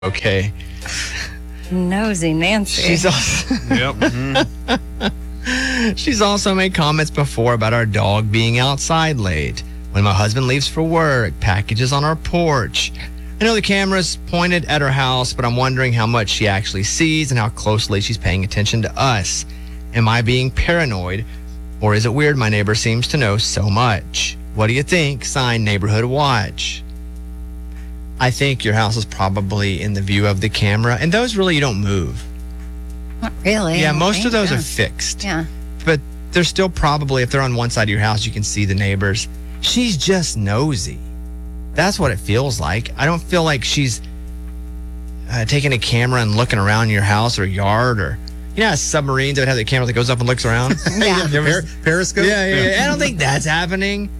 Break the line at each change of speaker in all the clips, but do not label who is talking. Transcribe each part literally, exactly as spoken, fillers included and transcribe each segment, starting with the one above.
Okay.
Nosy Nancy.
She's also,
Yep. Mm-hmm.
she's also made comments before about our dog being outside late. When my husband leaves for work, packages on our porch. I know the camera's pointed at her house, but I'm wondering how much she actually sees and how closely she's paying attention to us. Am I being paranoid, or is it weird my neighbor seems to know so much? What do you think? Signed, Neighborhood Watch. I think your house is probably in the view of the camera, and those really you don't move.
Not really.
Yeah,
I don't
most
think,
of those
yeah.
are fixed.
Yeah.
But they're still probably, if they're on one side of your house, you can see the neighbors. She's just nosy. That's what it feels like. I don't feel like she's uh, taking a camera and looking around your house or yard, or, you know, how submarines that have the camera that goes up and looks around.
Yeah.
Per- Periscope?
Yeah, yeah, yeah. I don't think that's happening.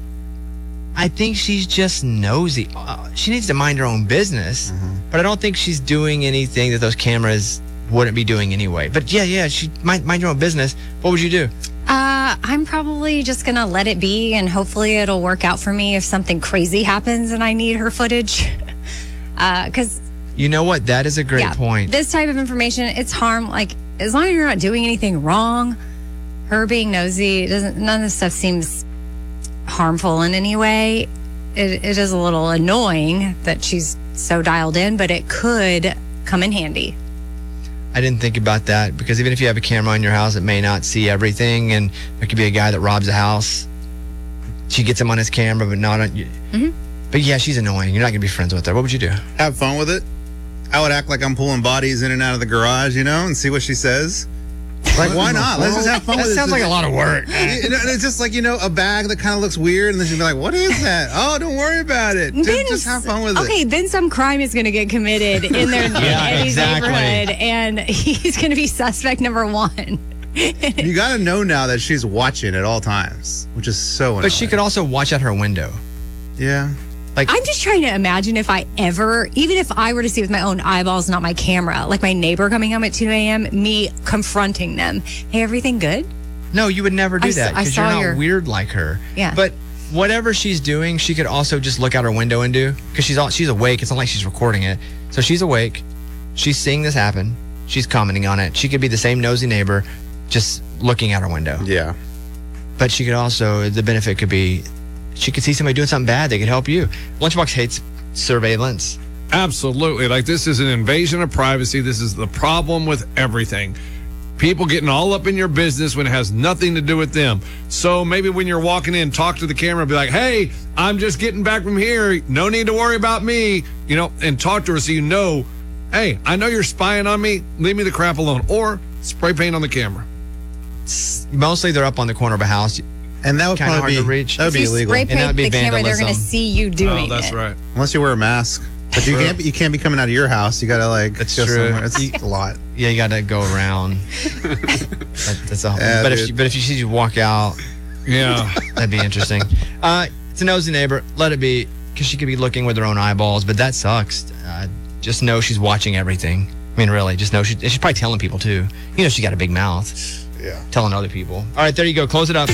I think she's just nosy. Uh, she needs to mind her own business,
Mm-hmm.
but I don't think she's doing anything that those cameras wouldn't be doing anyway. But yeah, yeah, she mind, mind your own business. What would you do?
Uh, I'm probably just going to let it be, and hopefully it'll work out for me if something crazy happens and I need her footage. Because, uh,
You know what? That is a great
yeah,
point.
this type of information, it's harm. Like, as long as you're not doing anything wrong, her being nosy, it doesn't. None of this stuff seems harmful in any way. It, it is a little annoying that she's so dialed in, but it could come in handy.
I didn't think about that, because even if you have a camera in your house, it may not see everything, and there could be a guy that robs a house. She gets him on his camera, but not on you.
Mm-hmm.
But yeah, she's annoying. You're not going to be friends with her. What would you do?
Have fun with it. I would act like I'm pulling bodies in and out of the garage, you know, and see what she says. Like, why not? Let's just have fun
That
with it.
sounds like a lot of work.
You know, and it's just like, you know, a bag that kind of looks weird, and then she'll be like, what is that? Oh, don't worry about it. Just,
Then
just have fun with it.
Okay, then some crime is going to get committed in their
Yeah,
in Eddie's
exactly.
neighborhood, and he's going to be suspect number one.
You got to know now that she's watching at all times, which is so annoying.
But she could also watch out her window.
Yeah.
Like,
I'm just trying to imagine if I ever, even if I were to see with my own eyeballs, not my camera, like my neighbor coming home at two a.m., me confronting them. Hey, everything good?
no, you would never do
I s-
that,
I
because you're
saw
not
your-
weird like her.
Yeah.
But whatever she's doing, she could also just look out her window and do, because she's all, she's awake. It's not like she's recording it. So she's awake. She's seeing this happen. She's commenting on it. She could be the same nosy neighbor, just looking out her window.
Yeah.
But she could also, the benefit could be, she could see somebody doing something bad. They could help you. Lunchbox hates surveillance.
Absolutely. Like, this is an invasion of privacy. This is the problem with everything. People getting all up in your business when it has nothing to do with them. So maybe when you're walking in, talk to the camera, be like, hey, I'm just getting back from here. No need to worry about me, you know, and talk to her so you know, hey, I know you're spying on me. Leave me the crap alone. Or spray paint on the camera.
Mostly they're up on the corner of a house.
And that would
Kinda
probably
hard
be,
to reach.
that would
If
be
you
illegal.
spray
And that
paint
would be
the camera, they're going to
vandalism.
see you doing
Oh, that's
it.
right.
Unless you wear a mask. But you can't be, you can't be coming out of your house. You got to, like,
That's
go
true.
somewhere. It's a lot.
Yeah, you got to go around. that, that's all.
Yeah,
but if
dude.
she, but if you see you walk out,
Yeah.
that'd be interesting. Uh, it's a nosy neighbor. Let it be, because she could be looking with her own eyeballs. But that sucks. Uh, just know she's watching everything. I mean, really, just know she, she's probably telling people too. You know, she got a big mouth.
Yeah.
Telling other people. All right, there you go. Close it up.